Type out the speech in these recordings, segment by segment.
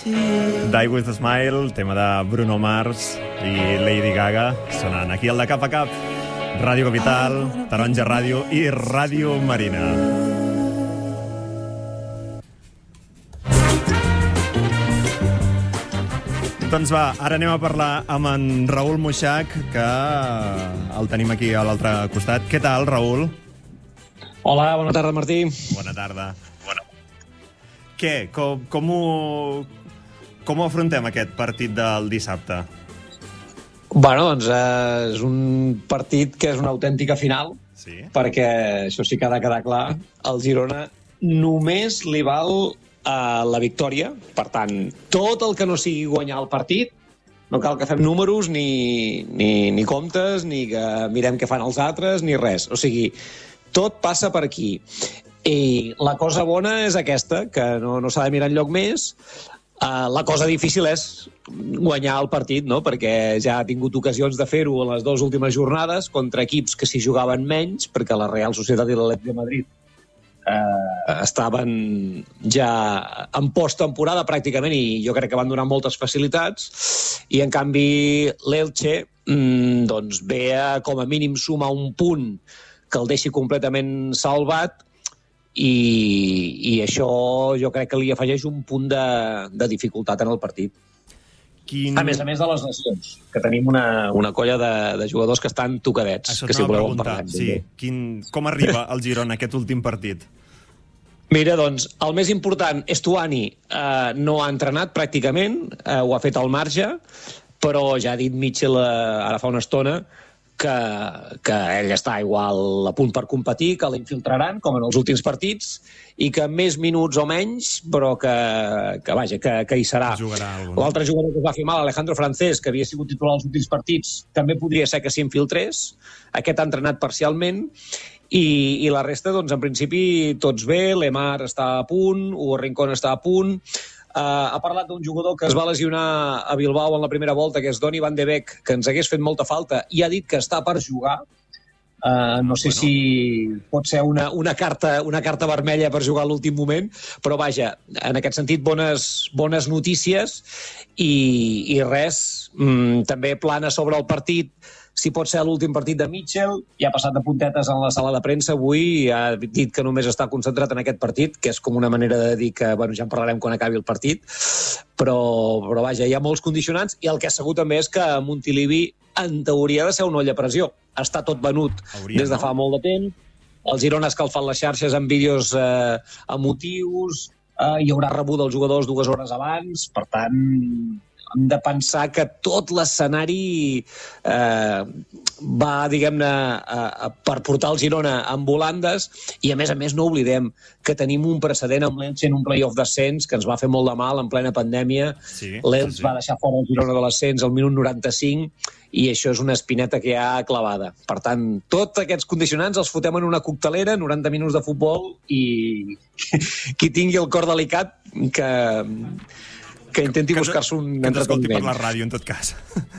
Die With a Smile, tema de Bruno Mars i Lady Gaga, sonant aquí al de Cap a Cap, Ràdio Capital, Taronja Ràdio i Ràdio Marina. Doncs va, ara anem a parlar amb en Raül Moixac, que el tenim aquí a l'altre costat. Què tal, Raül? Hola, bona tarda, Martí. Bona tarda. Què? Com ho afrontem, aquest partit del dissabte? Bueno, doncs és un partit que és una autèntica final, sí, perquè això sí que ha de quedar clar. El Girona només li val la victòria. Per tant, tot el que no sigui guanyar el partit, no cal que fem números, ni comptes, ni que mirem què fan els altres, ni res. O sigui, tot passa per aquí. I la cosa bona és aquesta, que no s'ha de mirar enlloc més. La cosa difícil és guanyar el partit, no? Perquè ja ha tingut ocasions de fer-ho en les dues últimes jornades contra equips que s'hi jugaven menys, perquè la Real Societat i l'Atlètic de Madrid estaven ja en posttemporada pràcticament i jo crec que van donar moltes facilitats, i en canvi l'Elche doncs ve a com a mínim sumar un punt que el deixi completament salvat, i això jo crec que li afegeix un punt de dificultat en el partit. A més de les lesions, que tenim una colla de jugadors que estan tocadets. Això que si voleu preguntar, parlem, sí. Com arriba el Girona aquest últim partit? Mira, doncs, el més important, Estuani no ha entrenat pràcticament, ho ha fet al marge, però ja ha dit Mitchell ara fa una estona que ell està igual a punt per competir, que l'infiltraran, com en els últims partits, i que més minuts o menys, però que hi serà. L'altre jugador que es va fer mal, Alejandro Francés, que havia sigut titular als últims partits, també podria ser que s'infiltrés. Aquest ha entrenat parcialment, i la resta, doncs, en principi, tots bé. Lemar està a punt, Hugo Rincón està a punt. Ha parlat d'un jugador que es va lesionar a Bilbao en la primera volta, que és Donny van de Beek, que ens hagués fet molta falta, i ha dit que està per jugar. No sé si pot ser una carta vermella per jugar a l'últim moment, però vaja, en aquest sentit, bones notícies, i res, també plana sobre el partit, si pot ser l'últim partit de Mitchell. Ja ha passat de puntetes en la sala de premsa avui i ha dit que només està concentrat en aquest partit, que és com una manera de dir que ja en parlarem quan acabi el partit, però vaja, hi ha molts condicionants, i el que és segur també és que Montilivi en teoria ha de ser un ull a pressió. Està tot venut des de fa molt de temps. El Girona ha escalfat les xarxes amb vídeos emotius, hi haurà rebut els jugadors 2 hores abans, per tant hem de pensar que tot l'escenari va, diguem-ne, per portar el Girona amb volandes, i a més no oblidem que tenim un precedent amb l'Elche en un play-off d'ascens que ens va fer molt de mal en plena pandèmia. L'Elche va deixar fora el Girona de l'ascens al minut 95, i això és una espineta que hi ha clavada. Per tant, tots aquests condicionants els fotem en una coctelera, 90 minuts de futbol, i qui tingui el cor delicat que intenti buscar-se un entreteniment. Que t'escolti per la ràdio, en tot cas.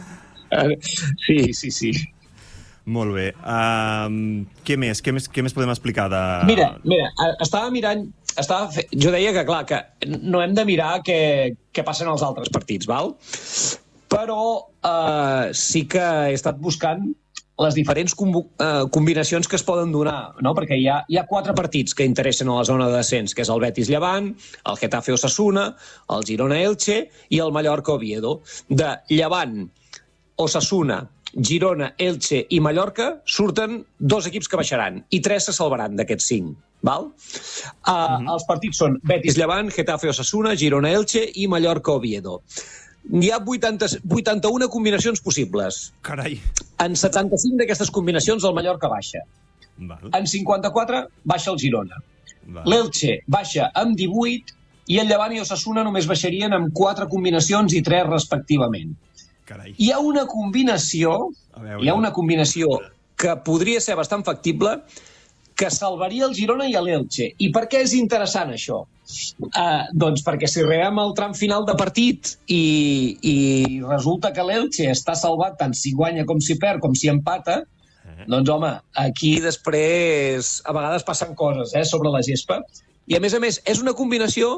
Sí. Molt bé. Què més podem explicar de... Mira, estava mirant... Jo deia que, clar, que no hem de mirar què passen als altres partits, val? Però sí que he estat buscant les diferents combinacions que es poden donar, no? Perquè hi ha 4 partits que interessen a la zona de descens, que és el Betis-Llevant, el Getafe-Osasuna, el Girona-Elche i el Mallorca-Oviedo. De Llevant, Osasuna, Girona, Elche i Mallorca surten 2 equips que baixaran i 3 se salvaran d'aquests 5. Val? Els partits són Betis-Llevant, Getafe-Osasuna, Girona-Elche i Mallorca-Oviedo. Hi ha 81 combinacions possibles. Carai. En 75 d'aquestes combinacions el Mallorca baixa. En 54 baixa el Girona. L'Elche baixa amb 18 i el Llevant i Osasuna només baixarien amb 4 combinacions i 3 respectivament. Carai. Hi ha una combinació que podria ser bastant factible, que salvaria el Girona i l'Elche. I per què és interessant això? Doncs perquè si arribem al tram final de partit i resulta que l'Elche està salvat tant si guanya com si perd, com si empata, doncs home, aquí després a vegades passen coses sobre la gespa. I a més és una combinació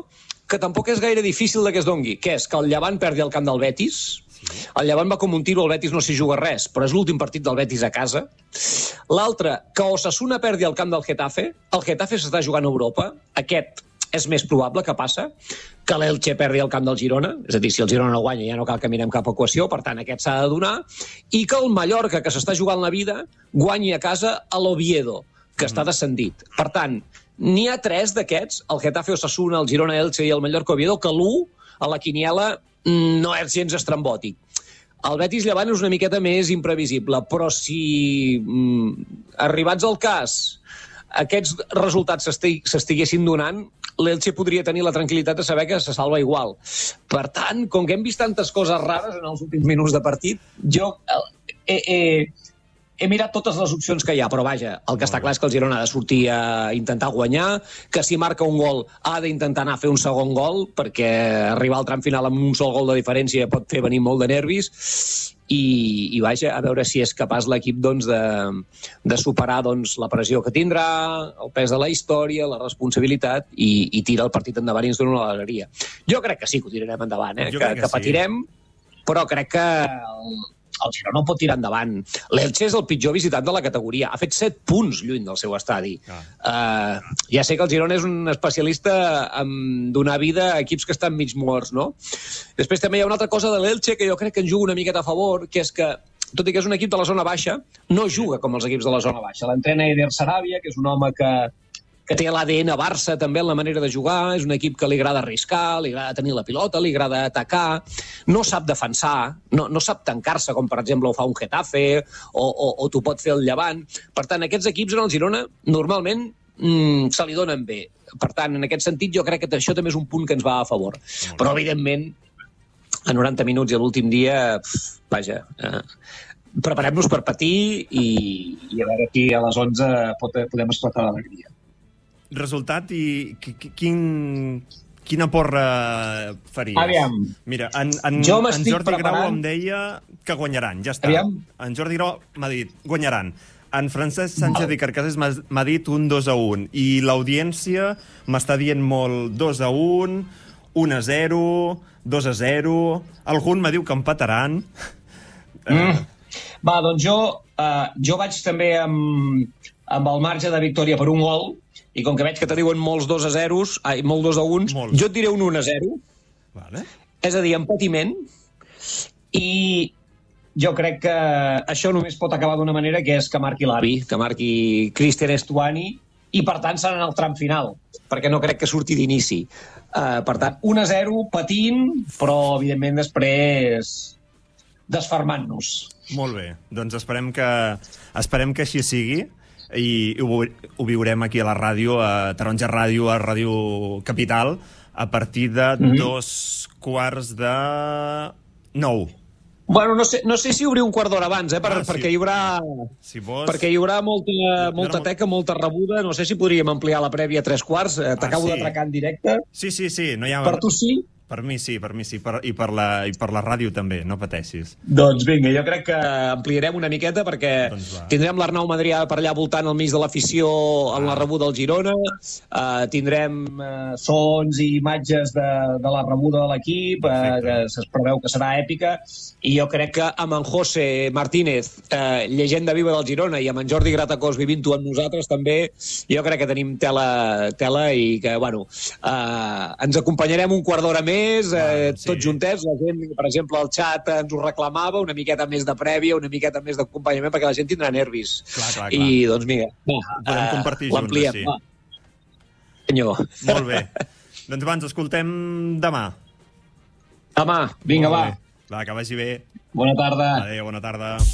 que tampoc és gaire difícil de que es dongui, que és que el Llevant perdi el camp del Betis. El Llevant va com un tiro, el Betis no s'hi juga res, però és l'últim partit del Betis a casa. L'altre, que Osasuna perdi el camp del Getafe. El Getafe s'està jugant a Europa. Aquest és més probable que passa que l'Elche perdi el camp del Girona, és a dir, si el Girona no guanya ja no cal que mirem cap equació, per tant aquest s'ha de donar, i que el Mallorca, que s'està jugant la vida, guanyi a casa a l'Oviedo, que està descendit. Per tant, n'hi ha 3 d'aquests, el Getafe, Osasuna, el Girona, Elche i el Mallorca Oviedo, que l'1 a la quiniela no és gens estrambòtic. El Betis Llevant és una miqueta més imprevisible, però si arribats al cas aquests resultats s'estiguessin donant, l'Elche podria tenir la tranquil·litat de saber que se salva igual. Per tant, com que hem vist tantes coses rares en els últims minuts de partit, jo he mirat totes les opcions que hi ha, però vaja, el que està clar és que el Girona ha de sortir a intentar guanyar, que si marca un gol ha d'intentar anar a fer un segon gol, perquè arribar al tram final amb un sol gol de diferència pot fer venir molt de nervis, i vaja, a veure si és capaç l'equip doncs, de superar doncs, la pressió que tindrà, el pes de la història, la responsabilitat, i tira el partit endavant i ens dona una alegria. Jo crec que sí que ho tirarem endavant, que patirem, però crec que el Girona no pot tirar endavant. L'Elche és el pitjor visitant de la categoria. Ha fet 7 punts lluny del seu estadi. Ja sé que el Girona és un especialista en donar vida a equips que estan mig morts, no? Després també hi ha una altra cosa de l'Elche que jo crec que en juga una miqueta a favor, que és que, tot i que és un equip de la zona baixa, no juga com els equips de la zona baixa. L'entrena Eder Sarabia, que és un home que té l'ADN Barça també en la manera de jugar, és un equip que li agrada arriscar, li agrada tenir la pilota, li agrada atacar, no sap defensar, no sap tancar-se, com per exemple ho fa un Getafe, o t'ho pot fer el Llevant. Per tant, aquests equips en el Girona normalment se li donen bé. Per tant, en aquest sentit, jo crec que això també és un punt que ens va a favor. Però, evidentment, a 90 minuts i a l'últim dia, vaja, preparem-nos per patir i a veure aquí a les 11 podem esclatar l'alegria. Resultat i quina porra faries? Aviam. Mira, en Jordi Grau em deia que guanyaran, ja està. Aviam. En Jordi Grau m'ha dit, guanyaran. En Francesc Sánchez i Carcases m'ha dit un 2-1 i l'audiència m'està dient molt 2-1, 1-0, 2-0, algun me diu que empataran. Va, doncs jo vaig també amb el marge de victòria per un gol, i com que veig que te diuen molts 2-0, molt 2-1, jo et diré un 1-0. Vale. És a dir, empatiment, i jo crec que això només pot acabar d'una manera, que és que marqui l'avi, que marqui Cristian Estuani, i per tant serà en el tram final, perquè no crec que surti d'inici. Per tant, 1-0, patint, però evidentment després desfermant-nos. Molt bé, doncs esperem que així sigui, i ho viurem aquí a la ràdio, a Taronja Ràdio, a Ràdio Capital, a partir de 8:45. Bueno, no sé si obrir un quart d'hora abans, perquè hi haurà molta teca, molta rebuda. No sé si podríem ampliar la prèvia a 3:15. T'acabo d'atracar en directe. Sí, no hi ha... Per tu sí? Per mi sí. I per la ràdio també, no pateixis. Doncs vinga, jo crec que ampliarem una miqueta perquè tindrem l'Arnau Madrià per allà voltant al mig de l'afició en la rebuda del Girona, tindrem sons i imatges de la rebuda de l'equip, que es preveu que serà èpica, i jo crec que amb en José Martínez, llegenda viva del Girona, i amb en Jordi Gratacós vivint-ho amb nosaltres també, jo crec que tenim tela i que, bueno, ens acompanyarem un quart d'hora més, tots juntets. La gent, per exemple, al xat ens ho reclamava, una miqueta més de prèvia, una miqueta més d'acompanyament, perquè la gent tindrà nervis. Clar. I, doncs, mira, podem compartir junts, així. Senyor. Molt bé. Doncs ens escoltem demà. Demà, vinga, va. Va, que vagi bé. Bona tarda. Adéu, bona tarda.